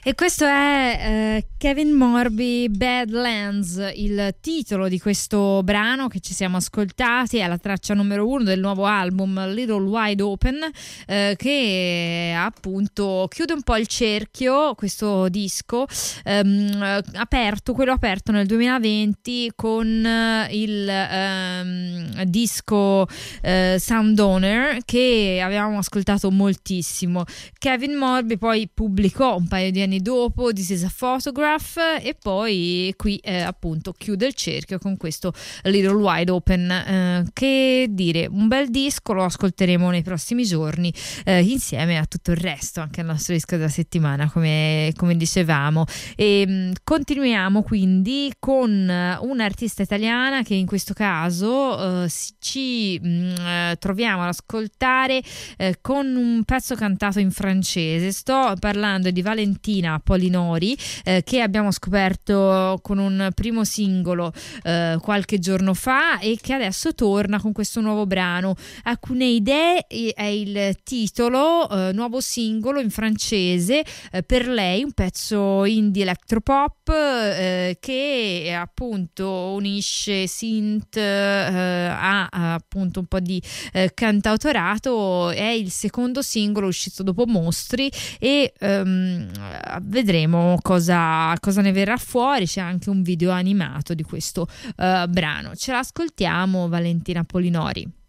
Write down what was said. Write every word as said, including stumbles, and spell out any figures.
E questo è eh, Kevin Morby, Badlands, il titolo di questo brano che ci siamo ascoltati, è la traccia numero uno del nuovo album Little Wide Open, eh, che appunto chiude un po' il cerchio, questo disco ehm, aperto, quello aperto nel duemilaventi con il ehm, disco eh, Sound Donor, che avevamo ascoltato moltissimo. Kevin Morby poi pubblicò un paio di anni dopo This Is a Photograph, e poi qui eh, appunto chiude il cerchio con questo Little Wide Open, eh, che dire, un bel disco, lo ascolteremo nei prossimi giorni eh, insieme a tutto il resto, anche al nostro disco della settimana, come, come dicevamo. E mh, continuiamo quindi con un'artista italiana che in questo caso eh, ci mh, eh, troviamo ad ascoltare eh, con un pezzo cantato in francese. Sto parlando di Valentina Polinori, eh, che abbiamo scoperto con un primo singolo eh, qualche giorno fa, e che adesso torna con questo nuovo brano. Alcune idee è il titolo, eh, nuovo singolo in francese eh, per lei, un pezzo indie electropop eh, che appunto unisce synth eh, a, a appunto un po' di eh, cantautorato. È il secondo singolo uscito dopo Mostri, e um, vedremo cosa, cosa ne verrà fuori. C'è anche un video animato di questo uh, brano. Ce l'ascoltiamo, Valentina Polinori.